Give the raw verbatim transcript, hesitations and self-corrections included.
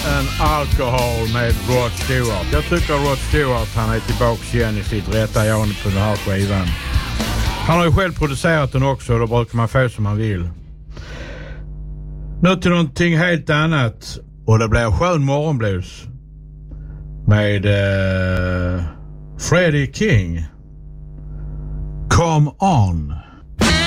and Alcohol med Rod Stewart. Jag tycker Rod Stewart, han är tillbaka igen i sitt rätta jag på den här skivan. Han har ju själv producerat den också och då brukar man få som man vill. Nu till någonting helt annat. Och det blir skön morgonblues. Med uh, Freddie King. Come on.